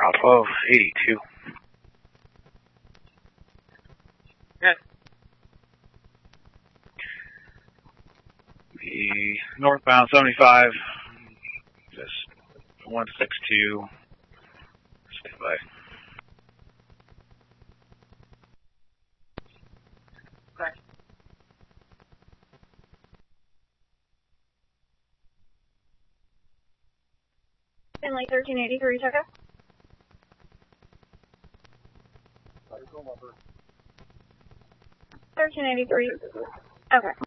Route 1282. Okay. The northbound 75, just 162, stand by. Okay. Finley 1383, check out. 1383. Okay.